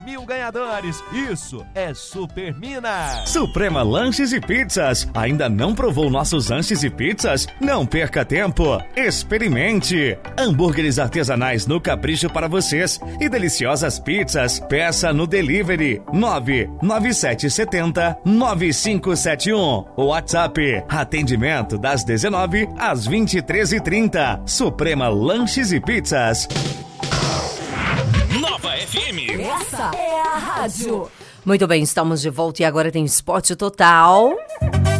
1000 ganhadores. Isso é Super Minas. Suprema Lanches e Pizzas. Ainda não provou nossos lanches e pizzas? Não perca tempo. Experimente. Hambúrgueres artesanais no capricho para vocês e deliciosas pizzas. Peça no delivery 99770-9571. WhatsApp. Atendimento das 19 às 23h30. Suprema Lanches e Pizzas. Nova FM. Essa é a rádio. Muito bem, estamos de volta e agora tem Esporte Total.